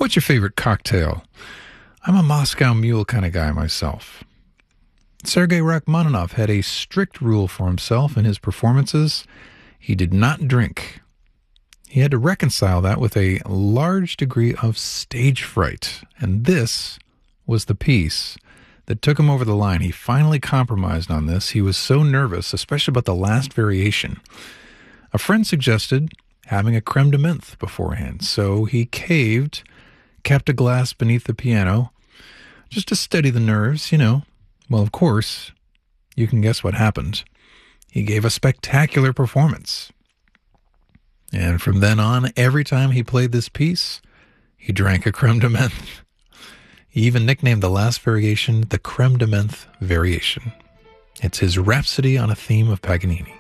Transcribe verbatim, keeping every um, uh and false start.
what's your favorite cocktail? I'm a Moscow Mule kind of guy myself. Sergei Rachmaninoff had a strict rule for himself in his performances. He did not drink. He had to reconcile that with a large degree of stage fright. And this was the piece that took him over the line. He finally compromised on this. He was so nervous, especially about the last variation. A friend suggested having a creme de menthe beforehand, so he caved, kept a glass beneath the piano, just to steady the nerves, you know. Well, of course, you can guess what happened. He gave a spectacular performance. And from then on, every time he played this piece, he drank a creme de menthe. He even nicknamed the last variation the creme de menthe variation. It's his Rhapsody on a Theme of Paganini.